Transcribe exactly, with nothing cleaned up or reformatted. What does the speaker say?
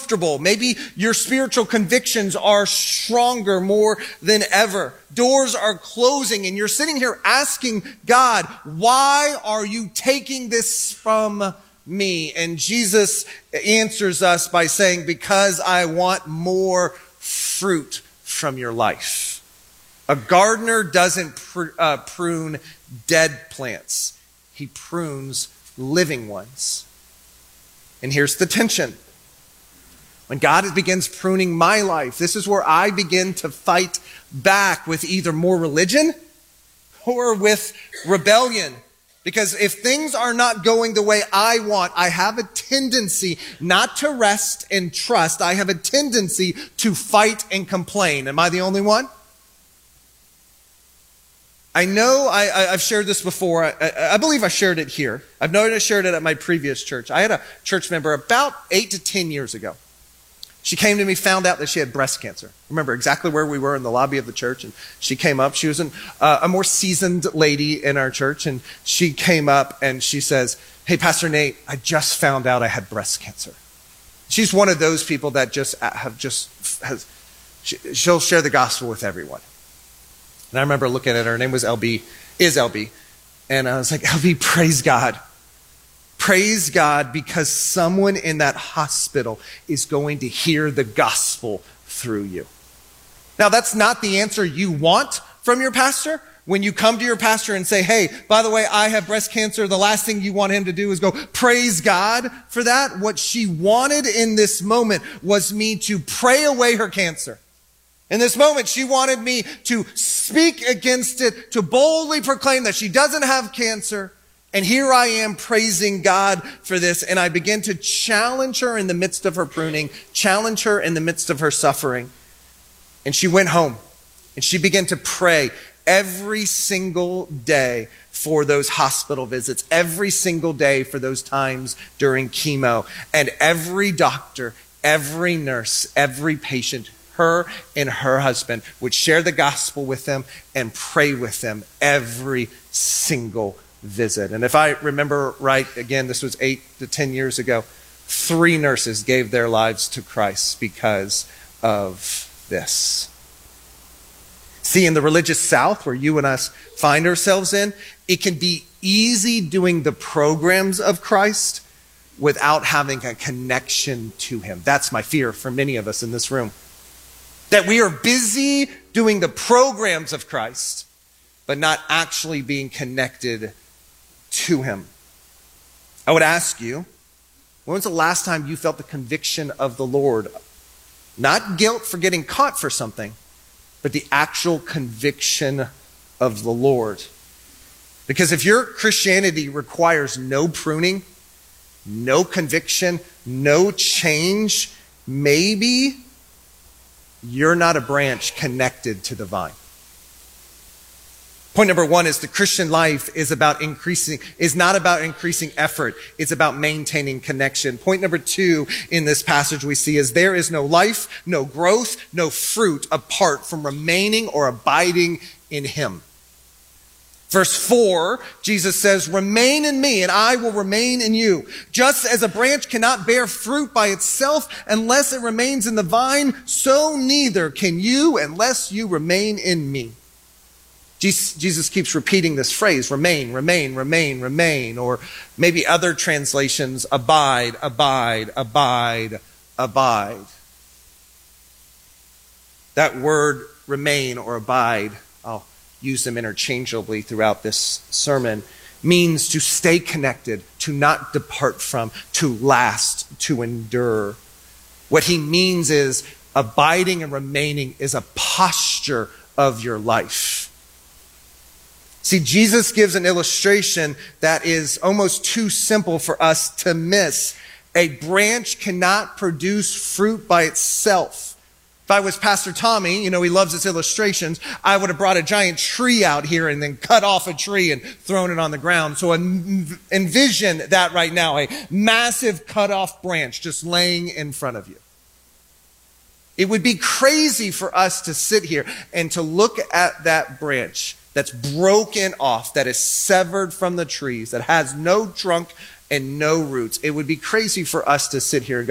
comfortable. Maybe your spiritual convictions are stronger more than ever. Doors are closing and you're sitting here asking God, why are you taking this from me? And Jesus answers us by saying, because I want more fruit from your life. A gardener doesn't pr- uh, prune dead plants. He prunes living ones. And here's the tension. When God begins pruning my life, this is where I begin to fight back with either more religion or with rebellion. Because if things are not going the way I want, I have a tendency not to rest and trust. I have a tendency to fight and complain. Am I the only one? I know I, I, I've shared this before. I, I, I believe I shared it here. I've known I shared it at my previous church. I had a church member about eight to ten years ago. She came to me, found out that she had breast cancer. Remember exactly where we were in the lobby of the church, and she came up. She was an, uh, a more seasoned lady in our church, and she came up and she says, hey, Pastor Nate, I just found out I had breast cancer. She's one of those people that just have just, has, she, she'll share the gospel with everyone. And I remember looking at her, her name was L B, is L B. And I was like, L B, praise God. Praise God, because someone in that hospital is going to hear the gospel through you. Now, that's not the answer you want from your pastor. When you come to your pastor and say, hey, by the way, I have breast cancer, the last thing you want him to do is go, praise God for that. What she wanted in this moment was me to pray away her cancer. In this moment, she wanted me to speak against it, to boldly proclaim that she doesn't have cancer. And here I am praising God for this. And I begin to challenge her in the midst of her pruning, challenge her in the midst of her suffering. And she went home and she began to pray every single day for those hospital visits, every single day for those times during chemo. And every doctor, every nurse, every patient, her and her husband would share the gospel with them and pray with them every single visit. And if I remember right, again, this was eight to ten years ago, three nurses gave their lives to Christ because of this. See, in the religious South, where you and us find ourselves in, it can be easy doing the programs of Christ without having a connection to him. That's my fear for many of us in this room. That we are busy doing the programs of Christ, but not actually being connected to him. I would ask you, when was the last time you felt the conviction of the Lord? Not guilt for getting caught for something, but the actual conviction of the Lord. Because if your Christianity requires no pruning, no conviction, no change, maybe you're not a branch connected to the vine. Point number one is the Christian life is about increasing, is not about increasing effort. It's about maintaining connection. Point number two in this passage we see is there is no life, no growth, no fruit apart from remaining or abiding in him. Verse four, Jesus says, remain in me and I will remain in you. Just as a branch cannot bear fruit by itself unless it remains in the vine, so neither can you unless you remain in me. Jesus keeps repeating this phrase, remain, remain, remain, remain, or maybe other translations, abide, abide, abide, abide. That word remain or abide, I'll use them interchangeably throughout this sermon, means to stay connected, to not depart from, to last, to endure. What he means is abiding and remaining is a posture of your life. See, Jesus gives an illustration that is almost too simple for us to miss. A branch cannot produce fruit by itself. If I was Pastor Tommy, you know, he loves his illustrations, I would have brought a giant tree out here and then cut off a tree and thrown it on the ground. So envision that right now, a massive cut off branch just laying in front of you. It would be crazy for us to sit here and to look at that branch that's broken off, that is severed from the trees, that has no trunk and no roots. It would be crazy for us to sit here and go,